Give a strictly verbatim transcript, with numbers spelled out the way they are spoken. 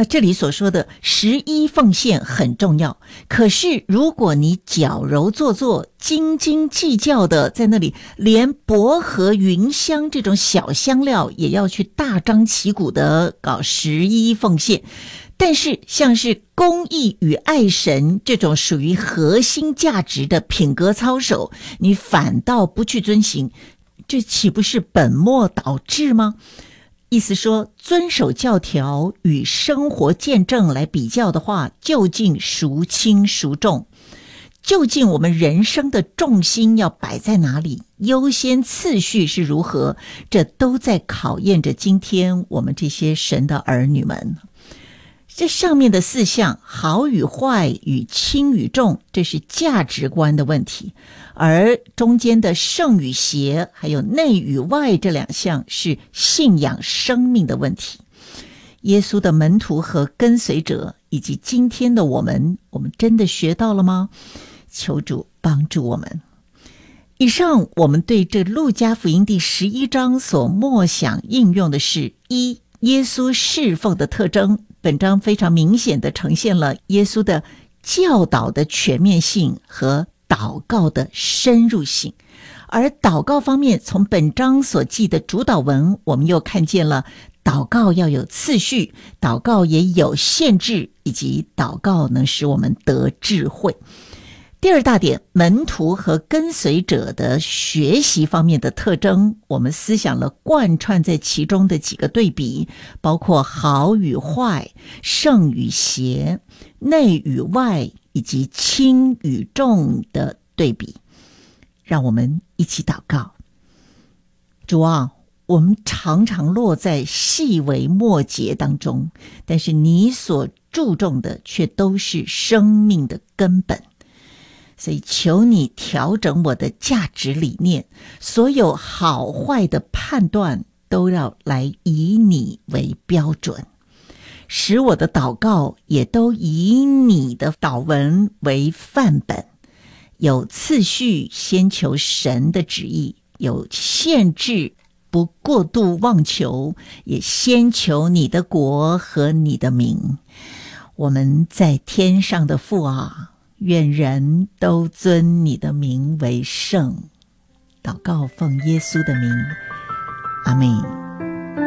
那这里所说的十一奉献很重要，可是如果你矫揉做作、斤斤计较的在那里，连薄荷、芸香这种小香料也要去大张旗鼓的搞十一奉献，但是像是公义与爱神这种属于核心价值的品格操守，你反倒不去遵行，这岂不是本末倒置吗？意思说，遵守教条与生活见证来比较的话，究竟孰轻孰重？究竟我们人生的重心要摆在哪里？优先次序是如何？这都在考验着今天我们这些神的儿女们。这上面的四项，好与坏与轻与重，这是价值观的问题，而中间的圣与邪还有内与外这两项是信仰生命的问题。耶稣的门徒和跟随者以及今天的我们，我们真的学到了吗？求主帮助我们。以上我们对这路加福音第十一章所默想应用的是：一、耶稣侍奉的特征。本章非常明显地呈现了耶稣的教导的全面性和祷告的深入性。而祷告方面，从本章所记的主祷文，我们又看见了祷告要有次序，祷告也有限制，以及祷告能使我们得智慧。第二大点，门徒和跟随者的学习方面的特征，我们思想了贯穿在其中的几个对比，包括好与坏、圣与邪、内与外以及轻与重的对比。让我们一起祷告。主啊，我们常常落在细微末节当中，但是你所注重的却都是生命的根本。所以求你调整我的价值理念，所有好坏的判断都要来以你为标准，使我的祷告也都以你的祷文为范本，有次序，先求神的旨意，有限制，不过度妄求，也先求你的国和你的名。我们在天上的父啊，愿人都尊你的名为圣。祷告奉耶稣的名，阿们。